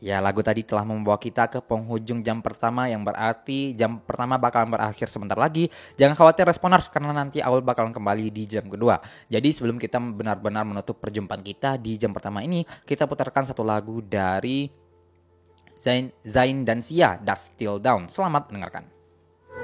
Ya, lagu tadi telah membawa kita ke penghujung jam pertama yang berarti jam pertama bakalan berakhir sebentar lagi. Jangan khawatir responers karena nanti Aul bakalan kembali di jam kedua. Jadi sebelum kita benar-benar menutup perjumpaan kita di jam pertama ini, kita putarkan satu lagu dari Zain dan Sia, Dust Till Down. Selamat mendengarkan.